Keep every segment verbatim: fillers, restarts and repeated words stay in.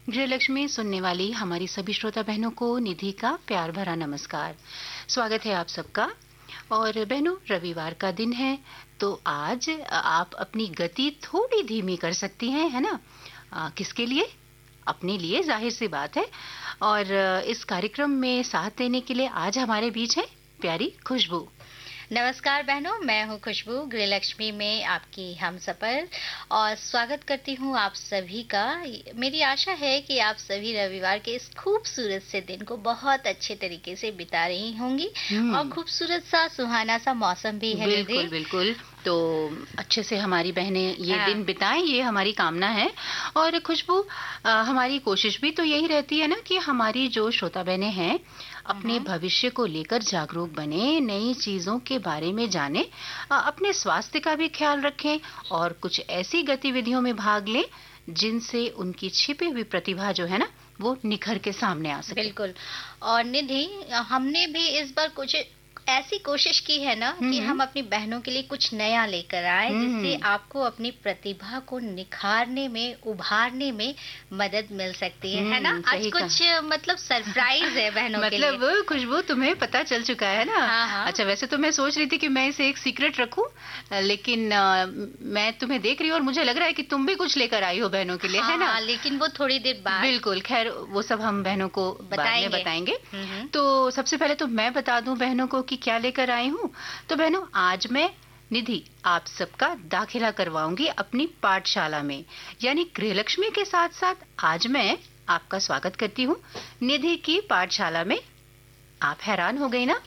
गृहलक्ष्मी सुनने वाली हमारी सभी श्रोता बहनों को निधि का प्यार भरा नमस्कार। स्वागत है आप सबका। और बहनों, रविवार का दिन है तो आज आप अपनी गति थोड़ी धीमी कर सकती हैं, है ना? आ, किसके लिए? अपने लिए, जाहिर सी बात है। और इस कार्यक्रम में साथ देने के लिए आज हमारे बीच है प्यारी खुशबू। नमस्कार बहनों, मैं हूँ खुशबू, गृहलक्ष्मी में आपकी हमसफर, और स्वागत करती हूँ आप सभी का। मेरी आशा है कि आप सभी रविवार के इस खूबसूरत से दिन को बहुत अच्छे तरीके से बिता रही होंगी और खूबसूरत सा सुहाना सा मौसम भी है। बिल्कुल बिल्कुल। तो अच्छे से हमारी बहनें ये दिन बिताएं, ये हमारी कामना है। और खुशबू, हमारी कोशिश भी तो यही रहती है ना कि हमारी जो श्रोता बहनें हैं अपने भविष्य को लेकर जागरूक बने, नई चीजों के बारे में जाने, अपने स्वास्थ्य का भी ख्याल रखें और कुछ ऐसी गतिविधियों में भाग लें जिनसे उनकी छिपी हुई प्रतिभा जो है ना वो निखर के सामने आ सके। बिल्कुल। और निधि, हमने भी इस बार कुछ ऐसी कोशिश की है ना कि हम अपनी बहनों के लिए कुछ नया लेकर आए जिससे आपको अपनी प्रतिभा को निखारने में, उभारने में मदद मिल सकती है, है ना? आज कुछ मतलब सरप्राइज है बहनों मतलब, के लिए। मतलब खुशबू, तुम्हें पता चल चुका है ना? हाँ हाँ। अच्छा, वैसे तो मैं सोच रही थी कि मैं इसे एक सीक्रेट रखूं, लेकिन आ, मैं तुम्हें देख रही हूँ और मुझे लग रहा है कि तुम भी कुछ लेकर आई हो बहनों के लिए, हाँ, है ना? हाँ, लेकिन वो थोड़ी देर बाद। बिल्कुल, खैर वो सब हम बहनों को बताएंगे बताएंगे तो सबसे पहले तो मैं बता दूं बहनों को कि क्या लेकर आई हूँ। तो बहनों, आज मैं निधि आप सबका दाखिला करवाऊंगी अपनी पाठशाला में, यानी गृहलक्ष्मी के साथ साथ आज मैं आपका स्वागत करती हूँ निधि की पाठशाला में। आप हैरान हो गई ना?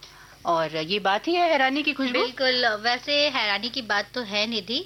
और ये बात ही है हैरानी की खुशबू। बिल्कुल। वैसे हैरानी की बात तो है निधि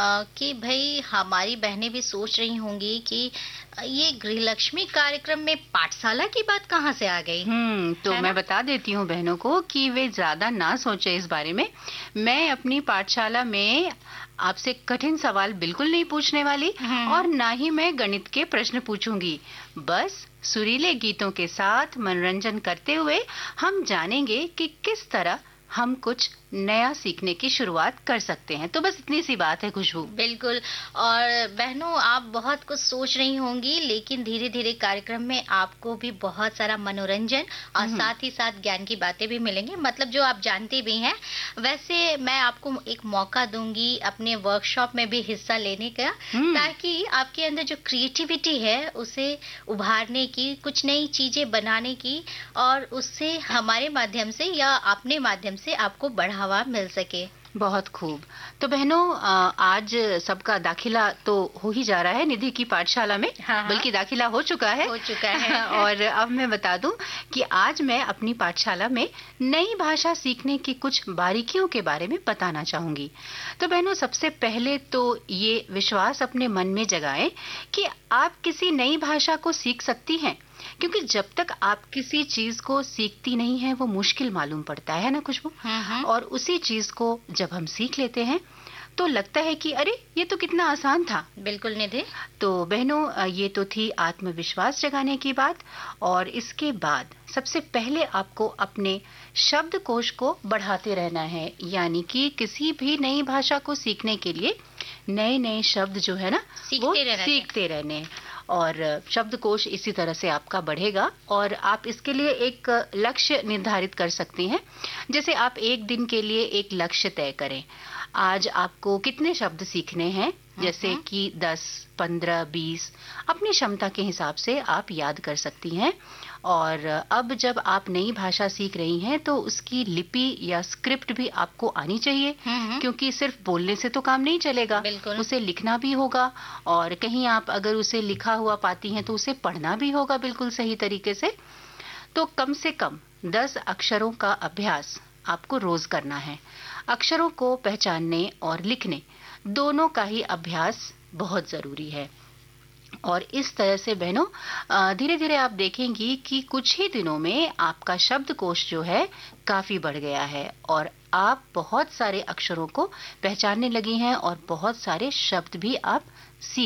कि भाई हमारी बहनें भी सोच रही होंगी कि ये गृहलक्ष्मी कार्यक्रम में पाठशाला की बात कहाँ से आ गई। हम्म तो मैं बता देती हूँ बहनों को कि वे ज्यादा ना सोचे इस बारे में। मैं अपनी पाठशाला में आपसे कठिन सवाल बिल्कुल नहीं पूछने वाली और ना ही मैं गणित के प्रश्न पूछूंगी। बस सुरीले गीतों के साथ मनोरंजन करते हुए हम जानेंगे कि किस तरह हम कुछ नया सीखने की शुरुआत कर सकते हैं। तो बस इतनी सी बात है खुशबू। बिल्कुल। और बहनों, आप बहुत कुछ सोच रही होंगी, लेकिन धीरे धीरे कार्यक्रम में आपको भी बहुत सारा मनोरंजन और साथ ही साथ ज्ञान की बातें भी मिलेंगी, मतलब जो आप जानते भी हैं। वैसे मैं आपको एक मौका दूंगी अपने वर्कशॉप में भी हिस्सा लेने का, ताकि आपके अंदर जो क्रिएटिविटी है उसे उभारने की, कुछ नई चीजें बनाने की, और उससे हमारे माध्यम से या अपने माध्यम से आपको बढ़ा हवा मिल सके। बहुत खूब। तो बहनों, आज सबका दाखिला तो हो ही जा रहा है निधि की पाठशाला में। हाँ, बल्कि दाखिला हो चुका है हो चुका है और अब मैं बता दूं कि आज मैं अपनी पाठशाला में नई भाषा सीखने की कुछ बारीकियों के बारे में बताना चाहूंगी। तो बहनों, सबसे पहले तो ये विश्वास अपने मन में जगाएं कि आप किसी नई भाषा को सीख सकती हैं, क्योंकि जब तक आप किसी चीज को सीखती नहीं है वो मुश्किल मालूम पड़ता है ना खुशबू? और उसी चीज को जब हम सीख लेते हैं तो लगता है कि अरे ये तो कितना आसान था। बिल्कुल निधि। तो बहनों, ये तो थी आत्मविश्वास जगाने की बात। और इसके बाद सबसे पहले आपको अपने शब्दकोश को बढ़ाते रहना है, यानी कि किसी भी नई भाषा को सीखने के लिए नए नए शब्द जो है ना वो सीखते रहने। और शब्दकोश इसी तरह से आपका बढ़ेगा और आप इसके लिए एक लक्ष्य निर्धारित कर सकती हैं। जैसे आप एक दिन के लिए एक लक्ष्य तय करें। आज आपको कितने शब्द सीखने हैं, जैसे कि दस, पंद्रह, बीस, अपनी क्षमता के हिसाब से आप याद कर सकती हैं। और अब जब आप नई भाषा सीख रही हैं तो उसकी लिपि या स्क्रिप्ट भी आपको आनी चाहिए, क्योंकि सिर्फ बोलने से तो काम नहीं चलेगा, उसे लिखना भी होगा। और कहीं आप अगर उसे लिखा हुआ पाती हैं तो उसे पढ़ना भी होगा बिल्कुल सही तरीके से। तो कम से कम दस अक्षरों का अभ्यास आपको रोज करना है। अक्षरों को पहचानने और लिखने दोनों का ही अभ्यास बहुत जरूरी है। और इस तरह से बहनों, धीरे धीरे आप देखेंगी कि कुछ ही दिनों में आपका शब्दकोश जो है काफी बढ़ गया है और आप बहुत सारे अक्षरों को पहचानने लगी हैं और बहुत सारे शब्द भी आप सीख